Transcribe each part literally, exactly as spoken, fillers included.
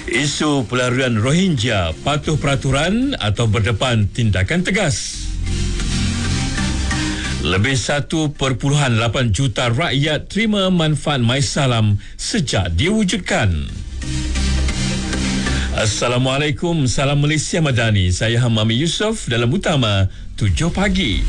Isu pelarian Rohingya, patuh peraturan atau berdepan tindakan tegas. Lebih satu perpuluhan lapan juta rakyat terima manfaat MySalam sejak diwujudkan. Assalamualaikum, salam Malaysia Madani. Saya Hamami Yusof dalam Utama tujuh pagi.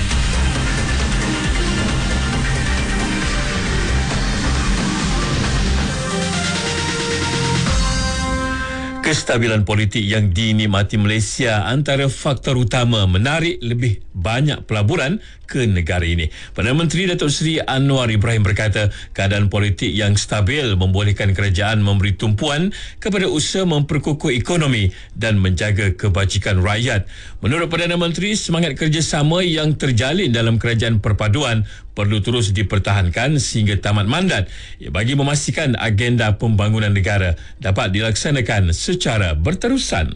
Kestabilan politik yang dinikmati Malaysia antara faktor utama menarik lebih banyak pelaburan ke negara ini. Perdana Menteri Datuk Seri Anwar Ibrahim berkata, keadaan politik yang stabil membolehkan kerajaan memberi tumpuan kepada usaha memperkukuh ekonomi dan menjaga kebajikan rakyat. Menurut Perdana Menteri, semangat kerjasama yang terjalin dalam kerajaan perpaduan perlu terus dipertahankan sehingga tamat mandat bagi memastikan agenda pembangunan negara dapat dilaksanakan secara berterusan.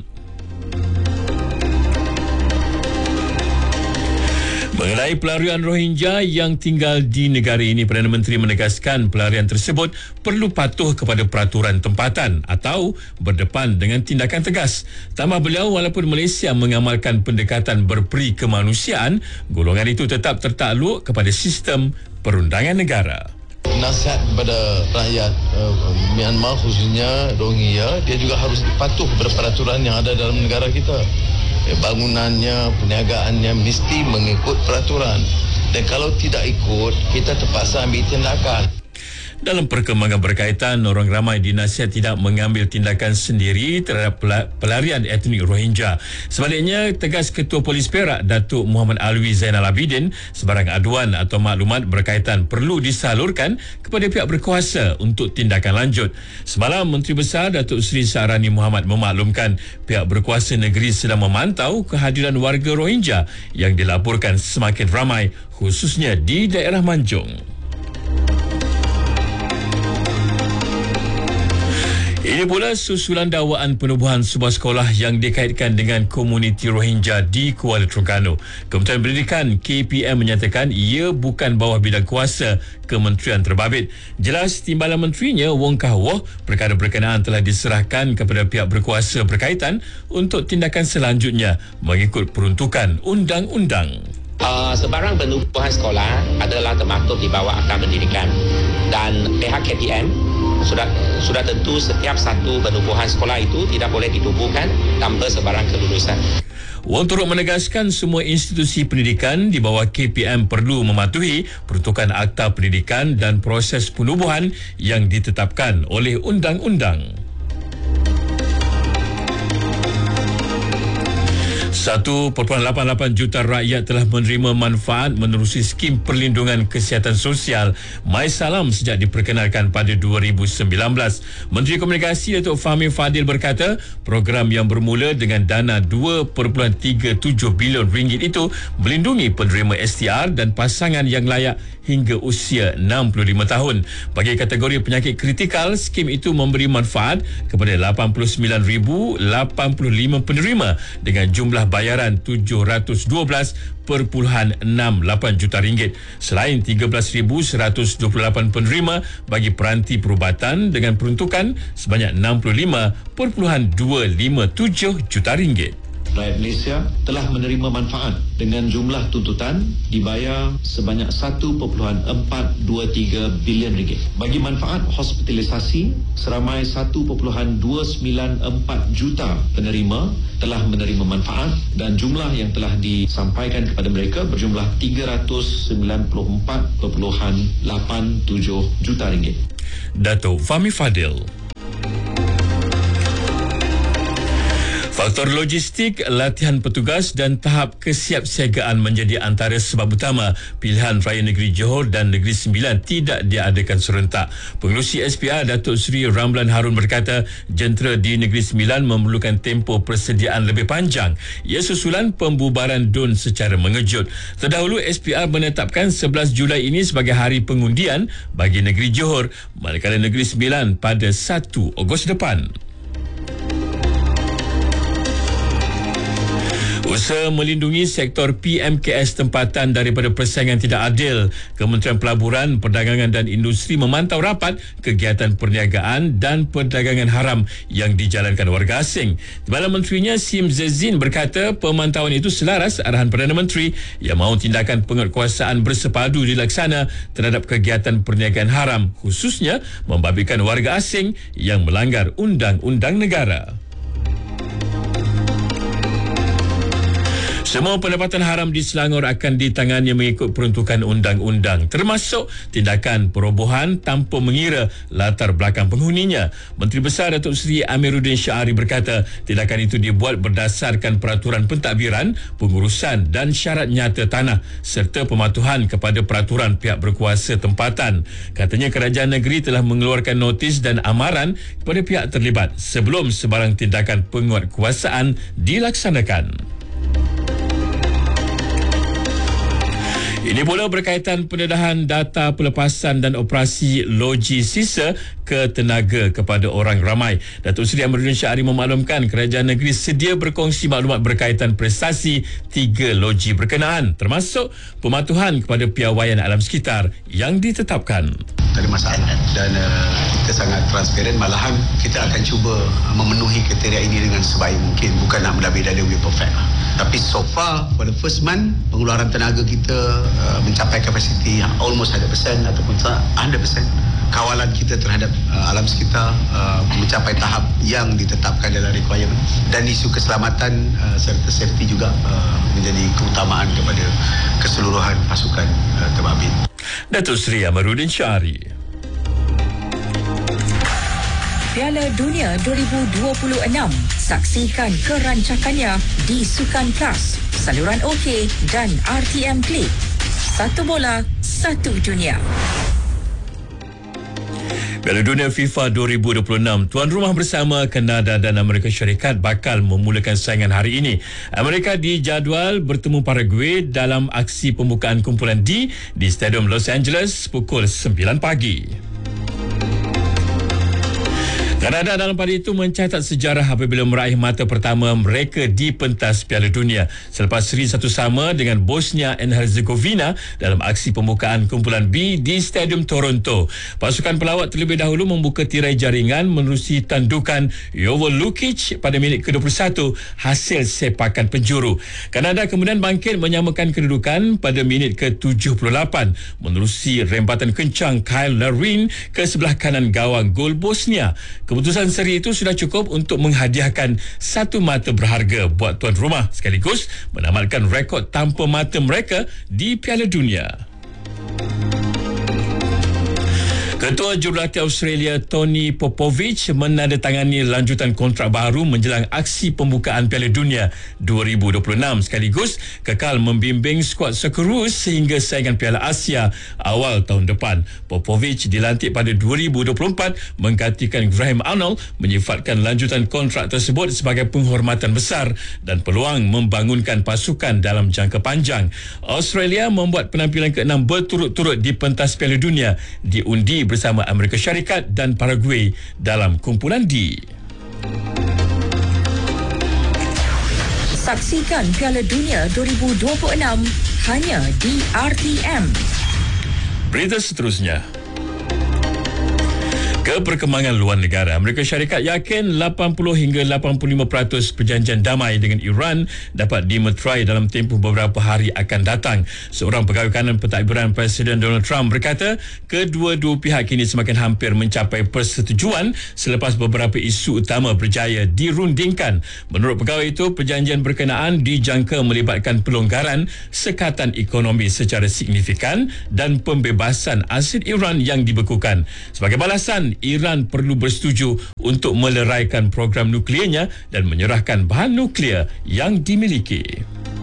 Mengenai pelarian Rohingya yang tinggal di negara ini, Perdana Menteri menegaskan pelarian tersebut perlu patuh kepada peraturan tempatan atau berdepan dengan tindakan tegas. Tambah beliau, walaupun Malaysia mengamalkan pendekatan berperi kemanusiaan, golongan itu tetap tertakluk kepada sistem perundangan negara. Nasihat kepada rakyat uh, Myanmar, khususnya Rohingya, dia juga harus patuh kepada peraturan yang ada dalam negara kita. Eh, bangunannya, perniagaannya mesti mengikut peraturan. Dan kalau tidak ikut, kita terpaksa ambil tindakan. Dalam perkembangan berkaitan, orang ramai dinasihat tidak mengambil tindakan sendiri terhadap pelarian etnik Rohingya. Sebaliknya, tegas Ketua Polis Perak Datuk Muhammad Alwi Zainal Abidin, sebarang aduan atau maklumat berkaitan perlu disalurkan kepada pihak berkuasa untuk tindakan lanjut. Semalam, Menteri Besar Datuk Seri Sahrani Muhammad memaklumkan pihak berkuasa negeri sedang memantau kehadiran warga Rohingya yang dilaporkan semakin ramai, khususnya di daerah Manjung. Ini pula susulan dakwaan penubuhan sebuah sekolah yang dikaitkan dengan komuniti Rohingya di Kuala Terengganu. Kementerian Pendidikan K P M menyatakan ia bukan bawah bidang kuasa Kementerian terbabit. Jelas Timbalan Menterinya Wong Kah Woh, perkara berkenaan telah diserahkan kepada pihak berkuasa berkaitan untuk tindakan selanjutnya mengikut peruntukan undang-undang. Uh, sebarang penubuhan sekolah adalah termaktub di bawah Akta Pendidikan dan pihak K P M sudah sudah tentu setiap satu penubuhan sekolah itu tidak boleh ditubuhkan tanpa sebarang kelulusan. Wong turut menegaskan semua institusi pendidikan di bawah K P M perlu mematuhi peruntukan Akta Pendidikan dan proses penubuhan yang ditetapkan oleh undang-undang. satu perpuluhan lapan lapan juta rakyat telah menerima manfaat menerusi skim perlindungan kesihatan sosial MySalam sejak diperkenalkan pada dua ribu sembilan belas. Menteri Komunikasi Datuk Fahmi Fadil berkata, program yang bermula dengan dana dua perpuluhan tiga tujuh bilion ringgit itu melindungi penerima S T R dan pasangan yang layak hingga usia enam puluh lima tahun. Bagi kategori penyakit kritikal, skim itu memberi manfaat kepada lapan puluh sembilan ribu lapan puluh lima penerima dengan jumlah bayaran tujuh ratus dua belas perpuluhan enam lapan juta ringgit. Selain tiga belas ribu seratus dua puluh lapan penerima bagi peranti perubatan dengan peruntukan sebanyak enam puluh lima perpuluhan dua lima tujuh juta ringgit. Rakyat Malaysia telah menerima manfaat dengan jumlah tuntutan dibayar sebanyak satu perpuluhan empat dua tiga bilion ringgit. Bagi manfaat hospitalisasi, seramai satu perpuluhan dua sembilan empat juta penerima telah menerima manfaat dan jumlah yang telah disampaikan kepada mereka berjumlah tiga ratus sembilan puluh empat perpuluhan lapan tujuh juta ringgit. Datuk Fahmi Fadil. Faktor logistik, latihan petugas dan tahap kesiapsiagaan menjadi antara sebab utama pilihan Raya Negeri Johor dan Negeri Sembilan tidak diadakan serentak. Pengerusi S P R Datuk Seri Ramlan Harun berkata, jentera di Negeri Sembilan memerlukan tempoh persediaan lebih panjang. Ia susulan pembubaran D U N secara mengejut. Terdahulu S P R menetapkan sebelas Julai ini sebagai hari pengundian bagi Negeri Johor, manakala Negeri Sembilan pada satu Ogos depan. Usaha melindungi sektor P M K S tempatan daripada persaingan tidak adil. Kementerian Pelaburan, Perdagangan dan Industri memantau rapat kegiatan perniagaan dan perdagangan haram yang dijalankan warga asing. Timbalan Menterinya Sim Zezin berkata pemantauan itu selaras arahan Perdana Menteri yang mahu tindakan penguatkuasaan bersepadu dilaksana terhadap kegiatan perniagaan haram, khususnya membabitkan warga asing yang melanggar undang-undang negara. Semua pendapatan haram di Selangor akan ditangani mengikut peruntukan undang-undang, termasuk tindakan perobohan tanpa mengira latar belakang penghuninya. Menteri Besar Datuk Seri Amiruddin Syahari berkata tindakan itu dibuat berdasarkan peraturan pentadbiran, pengurusan dan syarat nyata tanah serta pematuhan kepada peraturan pihak berkuasa tempatan. Katanya kerajaan negeri telah mengeluarkan notis dan amaran kepada pihak terlibat sebelum sebarang tindakan penguatkuasaan dilaksanakan. Ini pula berkaitan pendedahan data pelepasan dan operasi loji sisa ke tenaga kepada orang ramai. Datuk Seri Amiruddin Syahari memaklumkan kerajaan negeri sedia berkongsi maklumat berkaitan prestasi tiga loji berkenaan, termasuk pematuhan kepada piawaian alam sekitar yang ditetapkan. Tak ada masalah dan uh, kita sangat transparan, malahan kita akan cuba uh, memenuhi kriteria ini dengan sebaik mungkin, bukan nak melabih dada we perfect lah. Tapi so far for the first month pengeluaran tenaga kita uh, mencapai kapasiti yang almost one hundred percent ataupun one hundred percent. Kawalan kita terhadap uh, alam sekitar uh, mencapai tahap yang ditetapkan dalam requirement, dan isu keselamatan uh, serta safety juga uh, menjadi keutamaan kepada keseluruhan pasukan uh, terbabit. Datuk Seri Amiruddin Syahari. Piala Dunia dua ribu dua puluh enam. Saksikan kerancakannya di Sukan Plus, saluran OK dan R T M Klik. Satu bola, satu dunia. Piala Dunia FIFA dua ribu dua puluh enam, tuan rumah bersama Kanada dan Amerika Syarikat bakal memulakan saingan hari ini. Amerika dijadual bertemu Paraguay dalam aksi pembukaan kumpulan D di Stadium Los Angeles pukul sembilan pagi. Kanada dalam pada itu mencatat sejarah apabila meraih mata pertama mereka di pentas Piala Dunia selepas seri satu sama dengan Bosnia and Herzegovina dalam aksi pembukaan kumpulan B di Stadium Toronto. Pasukan pelawat terlebih dahulu membuka tirai jaringan menerusi tandukan Jovo Lukic pada minit ke dua puluh satu hasil sepakan penjuru. Kanada kemudian bangkit menyamakan kedudukan pada minit ke tujuh puluh lapan menerusi rembatan kencang Kyle Larin ke sebelah kanan gawang gol Bosnia. Keputusan seri itu sudah cukup untuk menghadiahkan satu mata berharga buat tuan rumah sekaligus menamatkan rekod tanpa mata mereka di Piala Dunia. Ketua Jurulatih Australia Tony Popovich menandatangani lanjutan kontrak baru menjelang aksi pembukaan Piala Dunia dua ribu dua puluh enam sekaligus kekal membimbing skuad Socceroos sehingga saingan Piala Asia awal tahun depan. Popovich dilantik pada dua ribu dua puluh empat menggantikan Graham Arnold, menyifatkan lanjutan kontrak tersebut sebagai penghormatan besar dan peluang membangunkan pasukan dalam jangka panjang. Australia membuat penampilan keenam berturut-turut di pentas Piala Dunia, diundi bersama Amerika Syarikat dan Paraguay dalam kumpulan D. Saksikan Piala Dunia dua ribu dua puluh enam hanya di R T M. Berita seterusnya. Ke perkembangan luar negara, Amerika Syarikat yakin lapan puluh hingga lapan puluh lima peratus perjanjian damai dengan Iran dapat dimeterai dalam tempoh beberapa hari akan datang. Seorang pegawai kanan pentadbiran Presiden Donald Trump berkata kedua-dua pihak kini semakin hampir mencapai persetujuan selepas beberapa isu utama berjaya dirundingkan. Menurut pegawai itu, perjanjian berkenaan dijangka melibatkan pelonggaran sekatan ekonomi secara signifikan dan pembebasan aset Iran yang dibekukan. Sebagai balasan, Iran perlu bersetuju untuk meleraikan program nukliernya dan menyerahkan bahan nuklear yang dimiliki.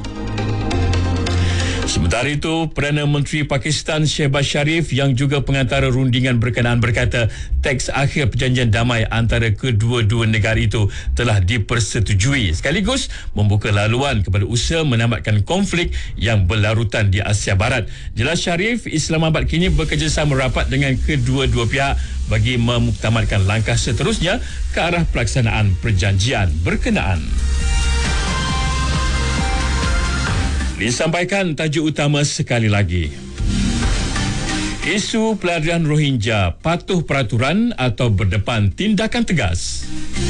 Sementara itu, Perdana Menteri Pakistan Shehbaz Sharif yang juga pengantara rundingan berkenaan berkata teks akhir perjanjian damai antara kedua-dua negara itu telah dipersetujui sekaligus membuka laluan kepada usaha menamatkan konflik yang berlarutan di Asia Barat. Jelas Sharif, Islamabad kini bekerjasama rapat dengan kedua-dua pihak bagi memuktamadkan langkah seterusnya ke arah pelaksanaan perjanjian berkenaan. Disampaikan tajuk utama sekali lagi. Isu pelarian Rohingya, patuh peraturan atau berdepan tindakan tegas.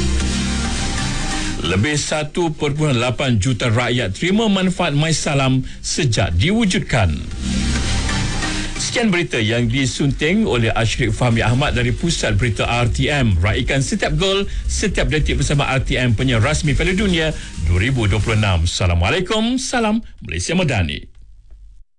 Lebih satu perpuluhan lapan juta rakyat terima manfaat MySalam sejak diwujudkan. Sekian berita yang disunting oleh Ashrif Fahmi Ahmad dari Pusat Berita R T M. Raikan setiap gol, setiap detik bersama R T M, penyiar rasmi Piala Dunia dua ribu dua puluh enam. Assalamualaikum, salam Malaysia Madani.